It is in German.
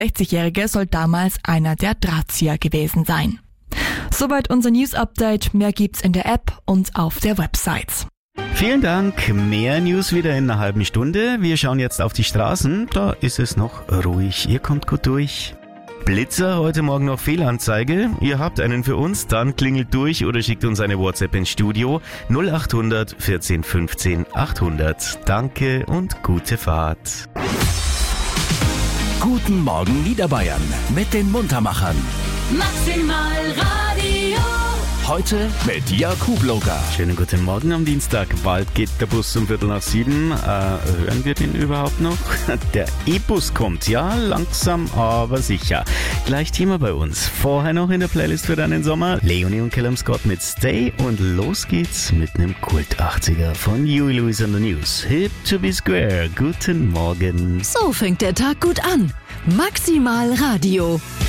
60-Jährige soll damals einer der Drahtzieher gewesen sein. Soweit unser News-Update. Mehr gibt's in der App und auf der Website. Vielen Dank. Mehr News wieder in einer halben Stunde. Wir schauen jetzt auf die Straßen. Da ist es noch ruhig. Ihr kommt gut durch. Blitzer, heute Morgen noch Fehlanzeige. Ihr habt einen für uns, dann klingelt durch oder schickt uns eine WhatsApp ins Studio 0800 14 15 800. Danke und gute Fahrt. Guten Morgen Niederbayern mit den Muntermachern. Maximal Radio. Heute mit Jakub Loga. Schönen guten Morgen am Dienstag. Bald geht der Bus um 6:15. Hören wir den überhaupt noch? Der E-Bus kommt, ja, langsam, aber sicher. Gleich Thema bei uns. Vorher noch in der Playlist für deinen Sommer Leonie und Callum Scott mit Stay und los geht's mit einem Kult-80er von Huey Lewis and the News. Hip to be square. Guten Morgen. So fängt der Tag gut an. Maximal Radio.